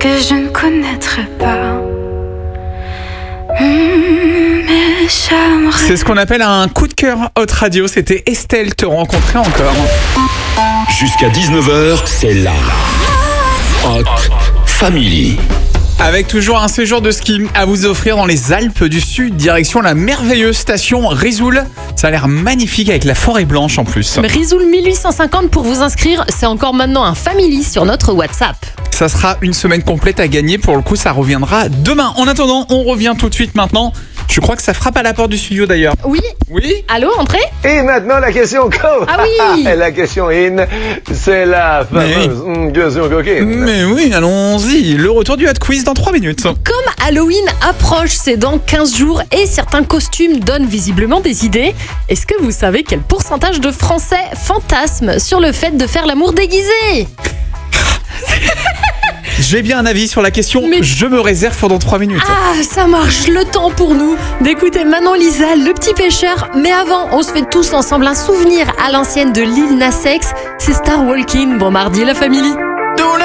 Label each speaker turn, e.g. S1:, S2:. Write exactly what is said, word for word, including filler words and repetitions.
S1: que je ne connaîtrai pas. Mmh, mais j'aimerais.
S2: C'est ce qu'on appelle un coup de cœur Hot Radio. C'était Estelle, te rencontrer encore.
S3: Jusqu'à dix-neuf heures, c'est la Hot Family.
S2: Avec toujours un séjour de ski à vous offrir dans les Alpes du Sud, direction la merveilleuse station Risoul. Ça a l'air magnifique avec la forêt blanche en plus.
S4: Risoul mille huit cent cinquante pour vous inscrire, c'est encore maintenant un family sur notre WhatsApp.
S2: Ça sera une semaine complète à gagner. Pour le coup, ça reviendra demain. En attendant, on revient tout de suite maintenant. Je crois que ça frappe à la porte du studio d'ailleurs.
S4: Oui.
S2: Oui.
S4: Allô, entrez.
S5: Et maintenant la question co.
S4: Ah oui.
S5: La question in, c'est la fameuse mm, question coquine.
S2: Mais oui, allons-y. Le retour du Hot Quiz dans trois minutes.
S4: Comme Halloween approche, c'est dans quinze jours et certains costumes donnent visiblement des idées. Est-ce que vous savez quel pourcentage de Français fantasment sur le fait de faire l'amour déguisé ?
S2: J'ai bien un avis sur la question,
S4: Mais...
S2: je me réserve pendant trois minutes.
S4: Ah, ça marche, le temps pour nous d'écouter Manon Lisa, Le Petit Pêcheur. Mais avant, on se fait tous ensemble un souvenir à l'ancienne de Lil Nas X. C'est Star Walking. Bon mardi, la famille.
S2: Douleur.